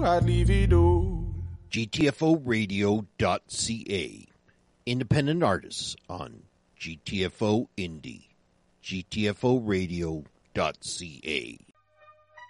I'd leave it all. GTFOradio.ca. Independent artists on GTFO Indie. GTFOradio.ca.